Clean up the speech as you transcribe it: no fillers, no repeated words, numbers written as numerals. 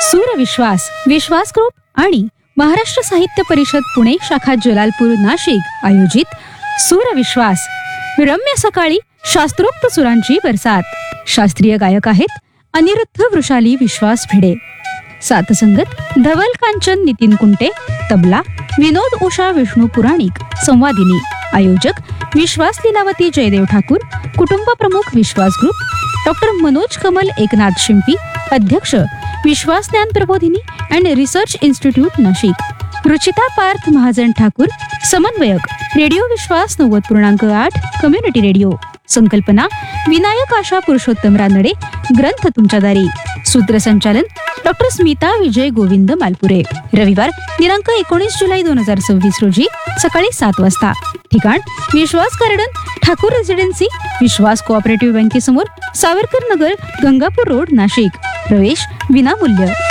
सूरविश्वास विश्वास group आणि महाराष्ट्र साहित्य परिषद पुणे शाखा जलालपूर नाशिक आयोजित सूरविश्वास रम्य सकाळी शास्त्रोक्त सुरांची बरसात। शास्त्रीय गायक आहेत अनिरुद्ध वृषाली विश्वास भिडे। साथसंगत धवल कांचन नितीन कुंटे, तबला विनोद उषा विष्णू पुराणिक, संवादिनी आयोजक विश्वास लीलावती जयदेव ठाकूर, कुटुंब प्रमुख विश्वास ग्रुप, डॉक्टर मनोज कमल एकनाथ शिंपी, अध्यक्ष विश्वास ज्ञान प्रबोधिनी and research institute Nashik, Ruchita Parth Mahajan Thakur, समन्वयक रेडिओ विश्वास 90.8 कम्युनिटी रेडिओ। संकल्पना विनायक आशा पुरुषोत्तम रानडे, ग्रंथ तुमच्या दारी। सूत्रसंचालन डॉक्टर स्मिता विजय गोविंद मालपुरे। रविवार दिनांक 19 जुलै 2026 रोजी सकाळी 7 वाजता। ठिकाण विश्वास गार्डन, ठाकूर रेसिडेन्सी, विश्वास कोऑपरेटिव्ह बँकेसमोर, सावरकर नगर, गंगापूर रोड, नाशिक। प्रवेश विनामूल्य।